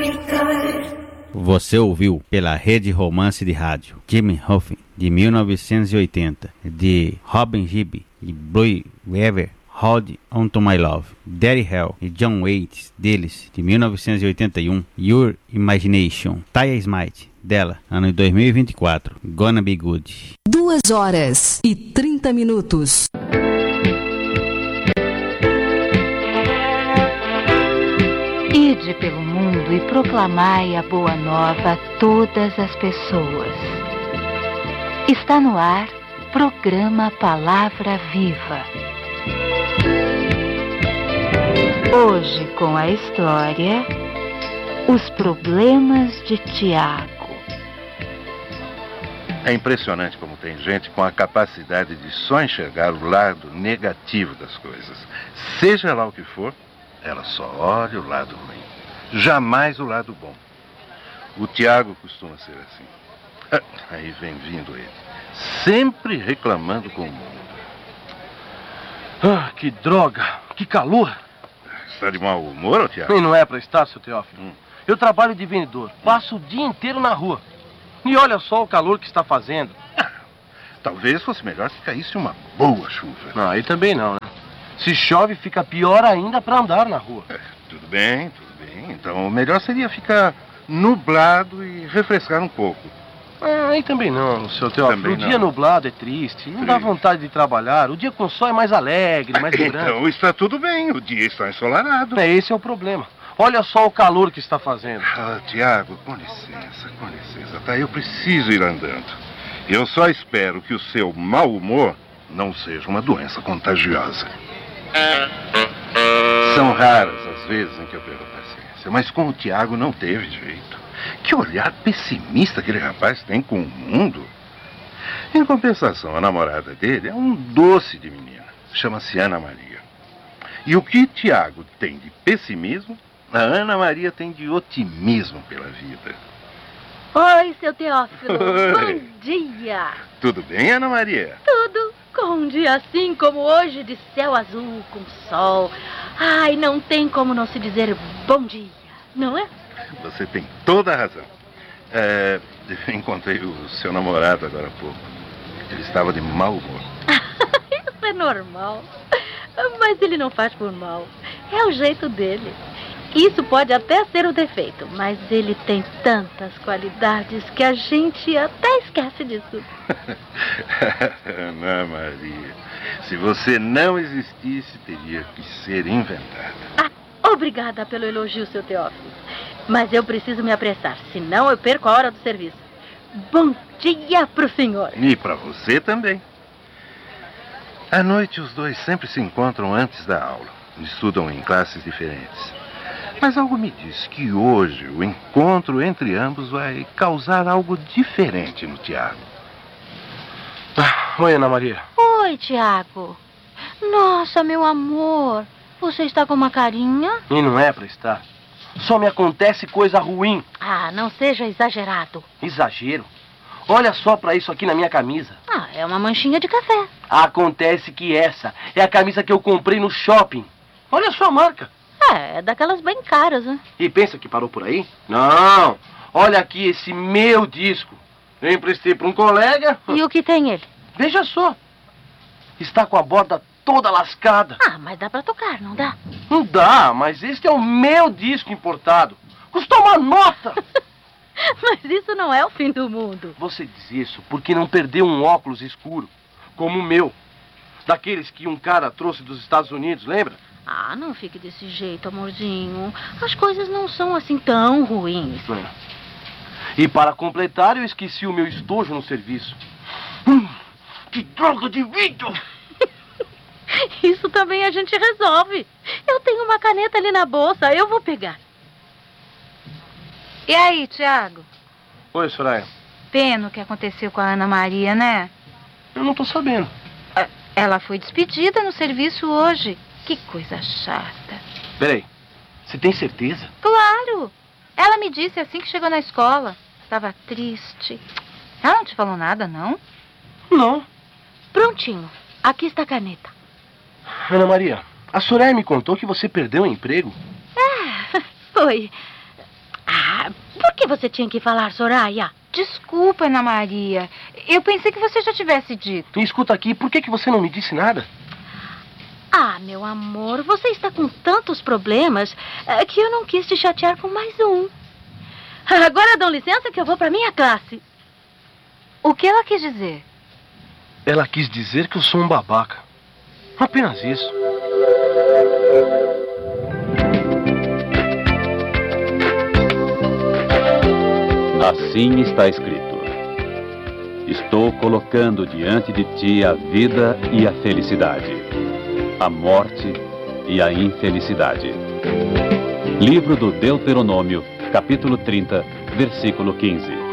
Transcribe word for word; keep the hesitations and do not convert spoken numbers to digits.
Você ouviu pela Rede Romance de Rádio Jimmy Hoffa, de mil novecentos e oitenta, de Robin Gibb, de Blue Weaver, Hold On To My Love, Daddy Hell e John Waits, deles, de mil novecentos e oitenta e um, Your Imagination, Taya Smite, dela, ano de dois mil e vinte e quatro, Gonna Be Good. Duas horas e trinta minutos. Ide pelo mundo e proclamai a boa nova a todas as pessoas. Está no ar, programa Palavra Viva. Hoje com a história Os Problemas de Tiago. É impressionante como tem gente com a capacidade de só enxergar o lado negativo das coisas. Seja lá o que for, ela só olha o lado ruim, jamais o lado bom. O Tiago costuma ser assim. Aí vem vindo ele, sempre reclamando com o mundo. Ah, que droga, que calor. Está de mau humor, ô Tiago? E não é pra estar, seu Teófilo. Hum. Eu trabalho de vendedor, passo o dia inteiro na rua. E olha só o calor que está fazendo. Talvez fosse melhor que caísse uma boa chuva. Não, aí também não, né? Se chove, fica pior ainda para andar na rua. É, tudo bem, tudo bem. Então, o melhor seria ficar nublado e refrescar um pouco. Ah, aí também não, seu Teófilo. O dia nublado é triste, não triste. Dá vontade de trabalhar. O dia com sol é mais alegre, mais vibrante. Então, está tudo bem. O dia está ensolarado. É, esse é o problema. Olha só o calor que está fazendo. Ah, Tiago, com licença, com licença. Tá, eu preciso ir andando. Eu só espero que o seu mau humor não seja uma doença contagiosa. São raras as vezes em que eu perco a paciência, mas com o Tiago não teve jeito. Que olhar pessimista aquele rapaz tem com o mundo. Em compensação, a namorada dele é um doce de menina. Chama-se Ana Maria. E o que Tiago tem de pessimismo, a Ana Maria tem de otimismo pela vida. Oi, seu Teófilo. Oi. Bom dia. Tudo bem, Ana Maria? Tudo. Com um dia assim como hoje, de céu azul, com sol. Ai, não tem como não se dizer bom dia, não é? Você tem toda a razão. É, encontrei o seu namorado agora há pouco. Ele estava de mau humor. Isso é normal. Mas ele não faz por mal. É o jeito dele. Isso pode até ser um defeito, mas ele tem tantas qualidades que a gente até esquece disso. Ana Maria, se você não existisse, teria que ser inventada. Ah, obrigada pelo elogio, seu Teófilo. Mas eu preciso me apressar, senão eu perco a hora do serviço. Bom dia pro senhor. E para você também. À noite, os dois sempre se encontram antes da aula. Estudam em classes diferentes. Mas algo me diz que hoje o encontro entre ambos vai causar algo diferente no Tiago. Ah, oi, Ana Maria. Oi, Tiago. Nossa, meu amor. Você está com uma carinha? E não é pra estar. Só me acontece coisa ruim. Ah, não seja exagerado. Exagero? Olha só pra isso aqui na minha camisa. Ah, é uma manchinha de café. Acontece que essa é a camisa que eu comprei no shopping. Olha só a marca. É, é daquelas bem caras, né? E pensa que parou por aí? Não! Olha aqui esse meu disco. Eu emprestei para um colega. E o que tem ele? Veja só. Está com a borda toda lascada. Ah, mas dá para tocar, não dá? Não dá, mas este é o meu disco importado. Custou uma nota. Mas isso não é o fim do mundo. Você diz isso porque não perdeu um óculos escuro, como o meu. Daqueles que um cara trouxe dos Estados Unidos, lembra? Ah, não fique desse jeito, amorzinho. As coisas não são assim tão ruins. É. E para completar, eu esqueci o meu estojo no serviço. Hum, que droga de vídeo! Isso também a gente resolve. Eu tenho uma caneta ali na bolsa, eu vou pegar. E aí, Tiago? Oi, Soraya. Pena o que aconteceu com a Ana Maria, né? Eu não tô sabendo. Ela foi despedida no serviço hoje. Que coisa chata. Peraí, você tem certeza? Claro! Ela me disse assim que chegou na escola. Estava triste. Ela não te falou nada, não? Não. Prontinho. Aqui está a caneta. Ana Maria, a Soraya me contou que você perdeu o emprego. É, foi. por que você tinha que falar, Soraya? Desculpa, Ana Maria. Eu pensei que você já tivesse dito. E escuta aqui, por que, que você não me disse nada? Ah, meu amor, você está com tantos problemas é, que eu não quis te chatear com mais um. Agora dão licença que eu vou para minha classe. O que ela quis dizer? Ela quis dizer que eu sou um babaca. Apenas isso. Assim está escrito: estou colocando diante de ti a vida e a felicidade, a morte e a infelicidade. Livro do Deuteronômio, capítulo trinta, versículo quinze.